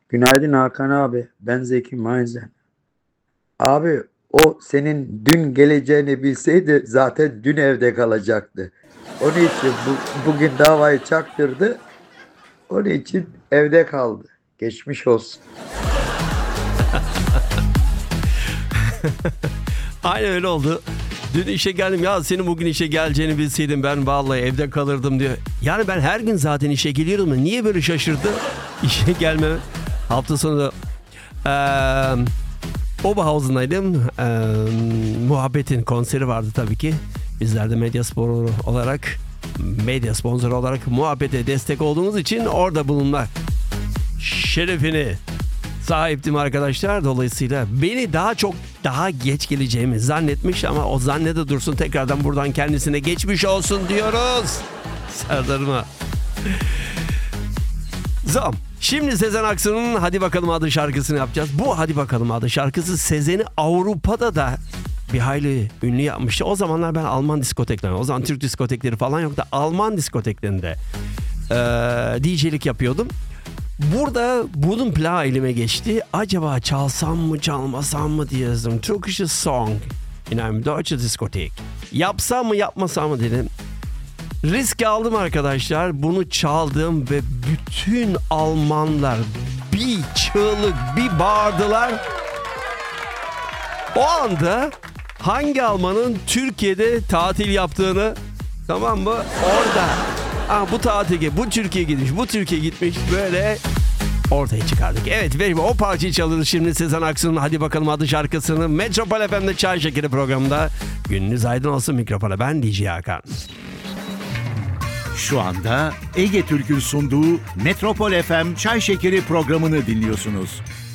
Günaydın Hakan abi. Ben Zeki Maizen. Abi o senin dün geleceğini bilseydi zaten dün evde kalacaktı. Onun için bugün davayı çaktırdı. Onun için evde kaldı. Geçmiş olsun. Aynen öyle oldu. Dün işe geldim, ya senin bugün işe geleceğini bilseydim ben vallahi evde kalırdım diyor. Yani ben her gün zaten işe geliyorum da niye böyle şaşırdı işe gelmeme. Hafta sonu Oberhausen'daydım. Muhabbet'in konseri vardı tabii ki. Bizler de medya sponsoru olarak Muhabbet'e destek olduğumuz için orada bulunma şerefini sahiptim arkadaşlar. Dolayısıyla beni daha geç geleceğimi zannetmiş ama o zannede dursun, tekrardan buradan kendisine geçmiş olsun diyoruz. Serdar'ıma. Zam. Şimdi Sezen Aksu'nun Hadi Bakalım adlı şarkısını yapacağız. Bu Hadi Bakalım adlı şarkısı Sezen'i Avrupa'da da bir hayli ünlü yapmıştı. O zamanlar ben Alman diskoteklerinde, o zaman Türk diskotekleri falan yoktu. Alman diskoteklerinde DJ'lik yapıyordum. Burada bunun plağı elime geçti. Acaba çalsam mı çalmasam mı diye yazdım. Türkische Song in einem deutsche Diskothek. Yapsam mı yapmasam mı dedim. Risk aldım arkadaşlar. Bunu çaldım ve bütün Almanlar bir çığlık, bir bağırdılar. O anda hangi Almanın Türkiye'de tatil yaptığını, tamam mı? Orada bu tatil, bu Türkiye gitmiş, bu Türkiye gitmiş, böyle ortaya çıkardık. Evet, ve o parçayı çalıyoruz şimdi, Sezen Aksu'nun Hadi Bakalım adlı şarkısını Metropol FM'de Çay Şekeri programında. Gününüz aydın olsun, mikrofona ben DJ Hakan. Şu anda Ege Türk'ün sunduğu Metropol FM Çay Şekeri programını dinliyorsunuz.